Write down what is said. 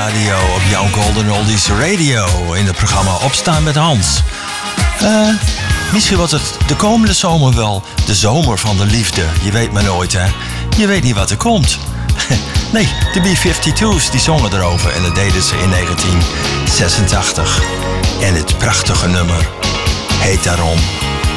radio op jouw Golden Oldies Radio in het programma Opstaan met Hans. Misschien wordt het de komende zomer wel de zomer van de liefde. Je weet maar nooit, hè. Je weet niet wat er komt. Nee, de B-52's die zongen erover en dat deden ze in 1986. En het prachtige nummer heet daarom